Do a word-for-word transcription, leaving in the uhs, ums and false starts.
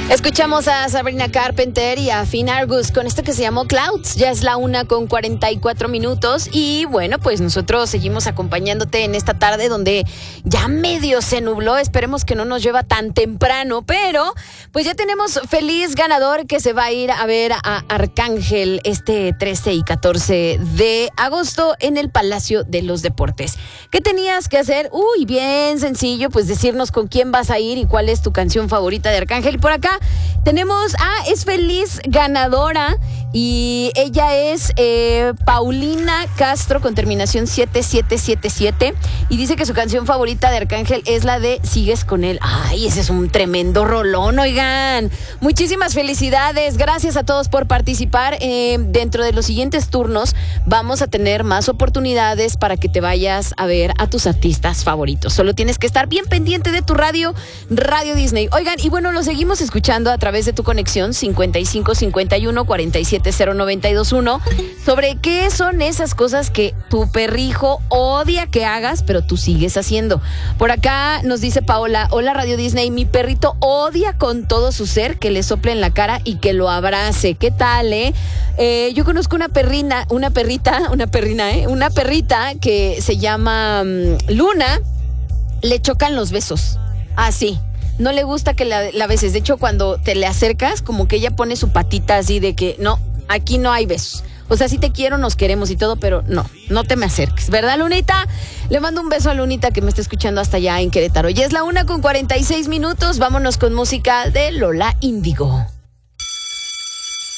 Escuchamos a Sabrina Carpenter y a Finn Argus con esto que se llamó Clouds. Ya es la una con cuarenta y cuatro minutos y bueno, pues nosotros seguimos acompañándote en esta tarde donde ya medio se nubló. Esperemos que no nos llueva tan temprano, pero pues ya tenemos feliz ganador que se va a ir a ver a Arcángel este trece y catorce de agosto en el Palacio de los Deportes. ¿Qué tenías que hacer? Uy, bien sencillo, pues decirnos con quién vas a ir y cuál es tu canción favorita de Arcángel. Y por acá tenemos, ah, es feliz ganadora y ella es eh, Paulina Castro con terminación siete siete siete siete y dice que su canción favorita de Arcángel es la de Sigues con él. Ay, ese es un tremendo rolón, oigan. Muchísimas felicidades, gracias a todos por participar. Eh, dentro de los siguientes turnos vamos a tener más oportunidades para que te vayas a ver a tus artistas favoritos. Solo tienes que estar bien pendiente de tu radio, Radio Disney. Oigan, y bueno, lo seguimos escuchando a través de tu conexión cincuenta y cinco cincuenta y uno cuarenta y siete cero noventa y dos uno sobre qué son esas cosas que tu perrijo odia que hagas, pero tú sigues haciendo. Por acá nos dice Paola, hola Radio Disney, mi perrito odia con todo su ser que le sople en la cara y que lo abrace. ¿Qué tal, eh? eh yo conozco una perrina, una perrita, una perrina, eh, una perrita que se llama um, Luna, le chocan los besos. Así. No le gusta que la, la beses. De hecho, cuando te le acercas, como que ella pone su patita así de que no, aquí no hay besos. O sea, sí te quiero, nos queremos y todo, pero no, no te me acerques. ¿Verdad, Lunita? Le mando un beso a Lunita que me está escuchando hasta allá en Querétaro. Ya es la una con cuarenta y seis minutos. Vámonos con música de Lola Índigo.